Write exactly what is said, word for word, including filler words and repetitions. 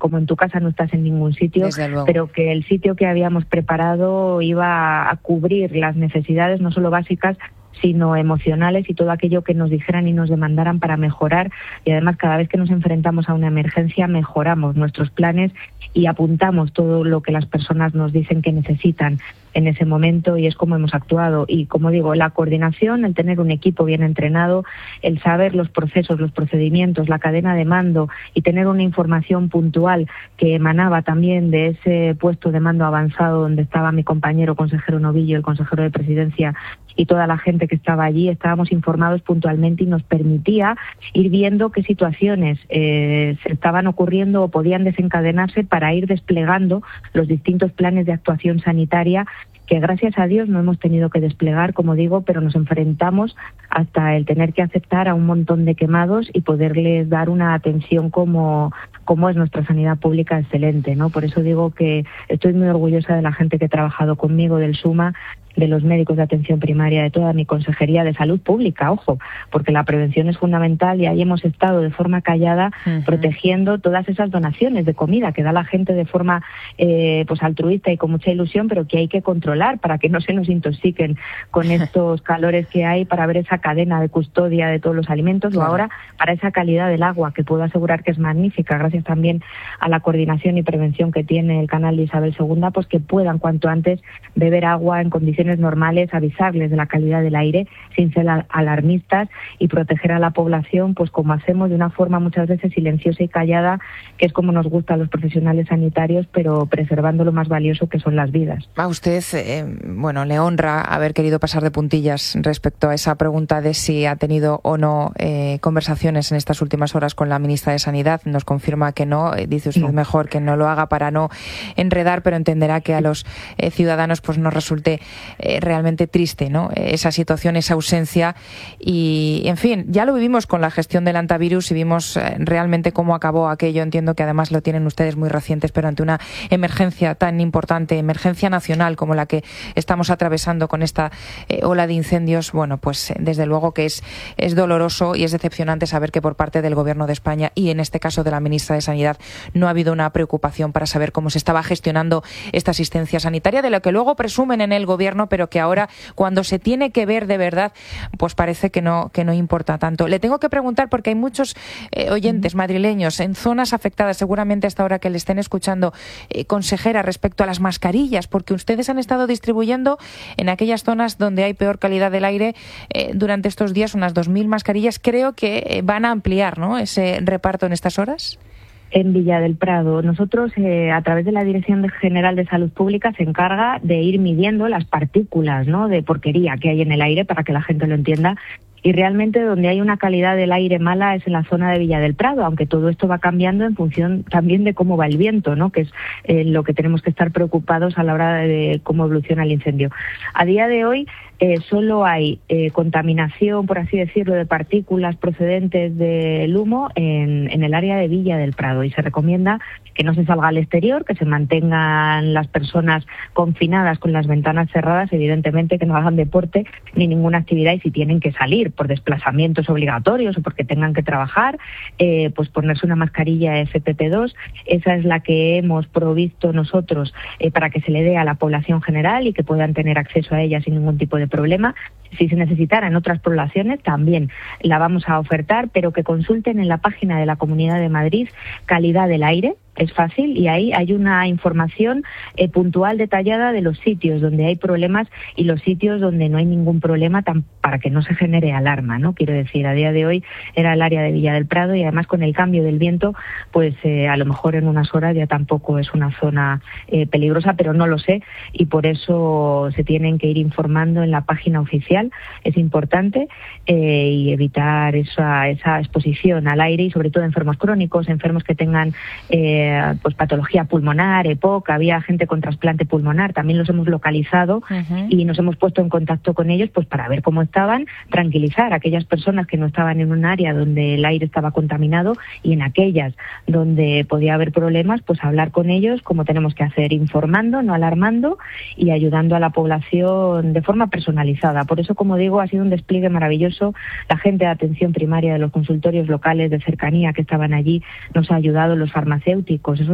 como en tu casa no estás en ningún sitio, pero que el sitio que habíamos preparado iba a cubrir las necesidades no solo básicas, sino emocionales y todo aquello que nos dijeran y nos demandaran para mejorar. Y además, cada vez que nos enfrentamos a una emergencia, mejoramos nuestros planes y apuntamos todo lo que las personas nos dicen que necesitan en ese momento, y es como hemos actuado. Y como digo, la coordinación, el tener un equipo bien entrenado, el saber los procesos, los procedimientos, la cadena de mando y tener una información puntual que emanaba también de ese puesto de mando avanzado donde estaba mi compañero consejero Novillo, el consejero de Presidencia, y toda la gente que estaba allí, estábamos informados puntualmente y nos permitía ir viendo qué situaciones eh, se estaban ocurriendo o podían desencadenarse para ir desplegando los distintos planes de actuación sanitaria que gracias a Dios no hemos tenido que desplegar, como digo, pero nos enfrentamos hasta el tener que aceptar a un montón de quemados y poderles dar una atención como, como es nuestra sanidad pública excelente, ¿no? Por eso digo que estoy muy orgullosa de la gente que ha trabajado conmigo, del SUMA, de los médicos de atención primaria, de toda mi consejería de salud pública, ojo, porque la prevención es fundamental y ahí hemos estado de forma callada uh-huh. protegiendo todas esas donaciones de comida que da la gente de forma eh, pues altruista y con mucha ilusión, pero que hay que controlar para que no se nos intoxiquen con estos calores que hay, para ver esa cadena de custodia de todos los alimentos, claro. o ahora para esa calidad del agua, que puedo asegurar que es magnífica, gracias también a la coordinación y prevención que tiene el canal de Isabel segunda, pues que puedan cuanto antes beber agua en condiciones normales, avisarles de la calidad del aire sin ser alarmistas y proteger a la población, pues como hacemos de una forma muchas veces silenciosa y callada, que es como nos gusta a los profesionales sanitarios, pero preservando lo más valioso que son las vidas. A usted, eh, bueno, le honra haber querido pasar de puntillas respecto a esa pregunta de si ha tenido o no eh, conversaciones en estas últimas horas con la ministra de Sanidad. Nos confirma que no, eh, dice usted no. mejor que no lo haga para no enredar, pero entenderá que a los eh, ciudadanos pues nos resulte Eh, realmente triste, ¿no? Esa situación, esa ausencia y, en fin, ya lo vivimos con la gestión del antivirus y vimos eh, realmente cómo acabó aquello. Entiendo que además lo tienen ustedes muy recientes, pero ante una emergencia tan importante, emergencia nacional como la que estamos atravesando con esta eh, ola de incendios, bueno, pues eh, desde luego que es, es doloroso y es decepcionante saber que por parte del Gobierno de España y en este caso de la ministra de Sanidad no ha habido una preocupación para saber cómo se estaba gestionando esta asistencia sanitaria, de lo que luego presumen en el Gobierno, pero que ahora, cuando se tiene que ver de verdad, pues parece que no que no importa tanto. Le tengo que preguntar, porque hay muchos eh, oyentes madrileños en zonas afectadas, seguramente hasta ahora que le estén escuchando, eh, consejera, respecto a las mascarillas, porque ustedes han estado distribuyendo en aquellas zonas donde hay peor calidad del aire eh, durante estos días unas dos mil mascarillas. Creo que eh, van a ampliar, ¿no?, ese reparto en estas horas. En Villa del Prado. Nosotros, eh, a través de la Dirección General de Salud Pública, se encarga de ir midiendo las partículas, ¿no?, de porquería que hay en el aire, para que la gente lo entienda. Y realmente donde hay una calidad del aire mala es en la zona de Villa del Prado, aunque todo esto va cambiando en función también de cómo va el viento, ¿no?, que es eh, lo que tenemos que estar preocupados a la hora de cómo evoluciona el incendio. A día de hoy eh, solo hay eh, contaminación, por así decirlo, de partículas procedentes del humo en, en el área de Villa del Prado, y se recomienda que no se salga al exterior, que se mantengan las personas confinadas con las ventanas cerradas, evidentemente que no hagan deporte ni ninguna actividad, y si tienen que salir por desplazamientos obligatorios o porque tengan que trabajar, eh, pues ponerse una mascarilla F P P dos, esa es la que hemos provisto nosotros eh, para que se le dé a la población general y que puedan tener acceso a ella sin ningún tipo de problema. Si se necesitara en otras poblaciones también la vamos a ofertar, pero que consulten en la página de la Comunidad de Madrid Calidad del Aire. Es fácil y ahí hay una información eh, puntual, detallada de los sitios donde hay problemas y los sitios donde no hay ningún problema, tan, para que no se genere alarma, ¿no? Quiero decir, a día de hoy era el área de Villa del Prado y además con el cambio del viento, pues eh, a lo mejor en unas horas ya tampoco es una zona eh, peligrosa, pero no lo sé y por eso se tienen que ir informando en la página oficial. Es importante eh, y evitar esa, esa exposición al aire y sobre todo enfermos crónicos, enfermos que tengan eh, pues patología pulmonar, E P O C, había gente con trasplante pulmonar, también los hemos localizado uh-huh. y nos hemos puesto en contacto con ellos pues para ver cómo estaban, tranquilizar a aquellas personas que no estaban en un área donde el aire estaba contaminado y en aquellas donde podía haber problemas, pues hablar con ellos como tenemos que hacer, informando, no alarmando y ayudando a la población de forma personalizada. Por eso, como digo, ha sido un despliegue maravilloso. La gente de atención primaria de los consultorios locales de cercanía que estaban allí nos ha ayudado, los farmacéuticos. Eso